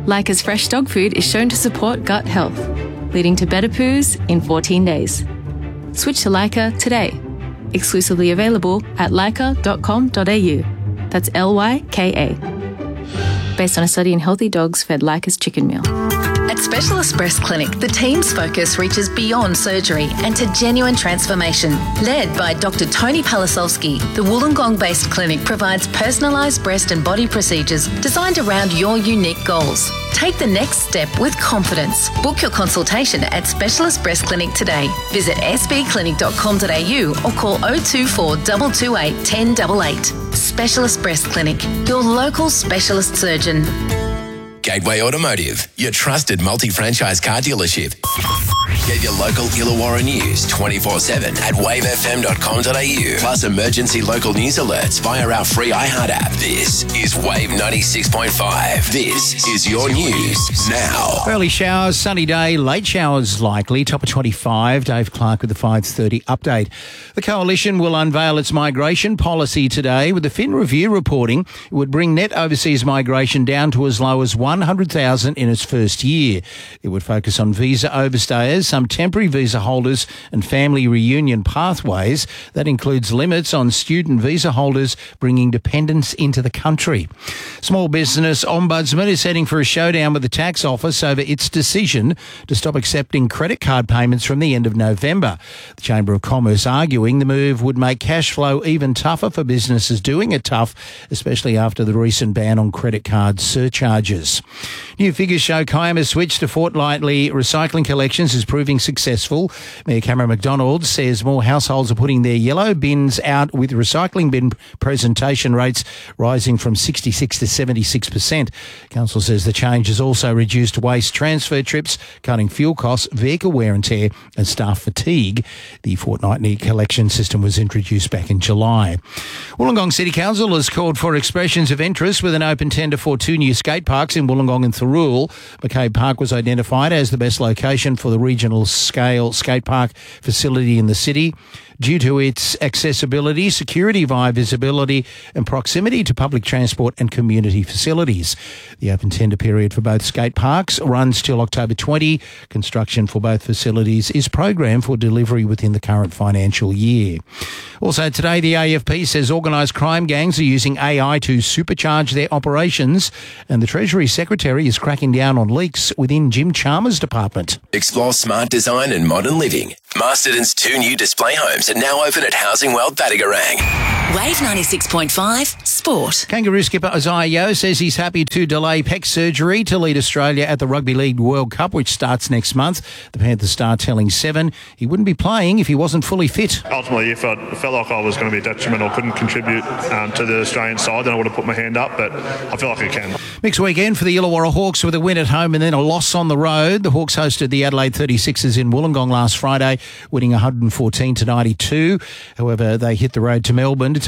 Leica's fresh dog food is shown to support gut health, leading to better poos in 14 days. Switch to Leica today. Exclusively available at leica.com.au. That's Lyka. Based on a study in healthy dogs fed Leica's chicken meal. At Specialist Breast Clinic, the team's focus reaches beyond surgery and to genuine transformation. Led by Dr. Tony Palasovsky, the Wollongong-based clinic provides personalised breast and body procedures designed around your unique goals. Take the next step with confidence. Book your consultation at Specialist Breast Clinic today. Visit sbclinic.com.au or call 024 228 1088. Specialist Breast Clinic, your local specialist surgeon. Gateway Automotive, your trusted multi-franchise car dealership. Get your local Illawarra news 24/7 at wavefm.com.au. Plus emergency local news alerts via our free iHeart app. This is Wave 96.5. This is your news now. Early showers, sunny day, late showers likely. Top of 25. Dave Clark with the 5:30 update. The Coalition will unveil its migration policy today, with the Fin Review reporting it would bring net overseas migration down to as low as 100,000 in its first year. It would focus on visa overstayers, some temporary visa holders and family reunion pathways. That includes limits on student visa holders bringing dependents into the country. Small Business Ombudsman is heading for a showdown with the tax office over its decision to stop accepting credit card payments from the end of November. The Chamber of Commerce arguing the move would make cash flow even tougher for businesses doing it tough, especially after the recent ban on credit card surcharges. New figures show Kiama's switch to fortnightly recycling collections is proving successful. Mayor Cameron McDonald says more households are putting their yellow bins out, with recycling bin presentation rates rising from 66 to 76%. Council says the change has also reduced waste transfer trips, cutting fuel costs, vehicle wear and tear and staff fatigue. The fortnightly collection system was introduced back in July. Wollongong City Council has called for expressions of interest with an open tender for 2 new skate parks in Wollongong and Thirroul. McCabe Park was identified as the best location for the regional scale skate park facility in the city due to its accessibility, security via visibility and proximity to public transport and community facilities. The open tender period for both skate parks runs till October 20. Construction for both facilities is programmed for delivery within the current financial year. Also today, the AFP says organised crime gangs are using AI to supercharge their operations, and the Treasury Secretary is cracking down on leaks within Jim Chalmers' department. Explore smart design and modern living. Masterton's 2 new display homes are now open at Housing World Battigarang. Wave 96.5 Sport. Kangaroo skipper Isaiah Yeo says he's happy to delay pec surgery to lead Australia at the Rugby League World Cup, which starts next month. The Panthers star telling Seven he wouldn't be playing if he wasn't fully fit. Ultimately, if I felt like I was going to be detrimental, couldn't contribute to the Australian side, then I would have put my hand up, but I feel like I can. Mixed weekend for the Illawarra Hawks with a win at home and then a loss on the road. The Hawks hosted the Adelaide 36ers in Wollongong last Friday, winning 114 to 92. However, they hit the road to Melbourne to